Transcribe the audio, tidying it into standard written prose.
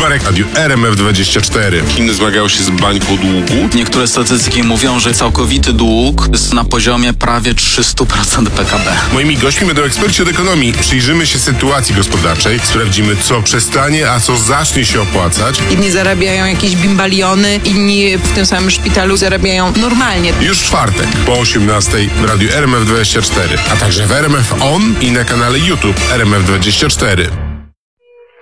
Marek, Radiu RMF24. Chiny zmagają się z bańką długu. Niektóre statystyki mówią, że całkowity dług jest na poziomie prawie 300% PKB. Moimi gośćmi będą eksperci od ekonomii. Przyjrzymy się sytuacji gospodarczej, sprawdzimy, co przestanie, a co zacznie się opłacać. Jedni zarabiają jakieś bimbaliony, inni w tym samym szpitalu zarabiają normalnie. Już w czwartek po 18:00 w Radiu RMF24, a także w RMF On i na kanale YouTube RMF24.